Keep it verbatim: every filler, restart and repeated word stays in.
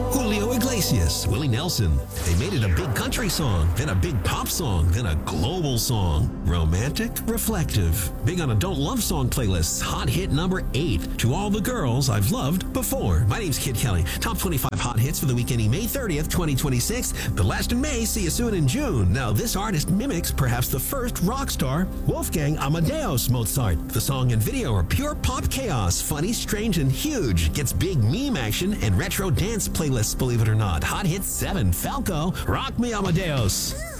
Julio Iglesias, Willie Nelson. They made it a big country song, then a big pop song, then a global song. Romantic, reflective. Big on adult love song playlists. Hot hit number eight. To all the girls I've loved before. My name's Kid Kelly. Top twenty-five hot hits for the week ending May thirtieth, twenty twenty-six. The last in May, see you soon in June. Now, this artist mimics perhaps the first rock star, Wolfgang Amadeus Mozart. The song and video are pure pop chaos, funny, strange, and huge. Gets big meme action and retro dance playlists, believe it or not. Hot hit seven, Falco, Rock Me Amadeus.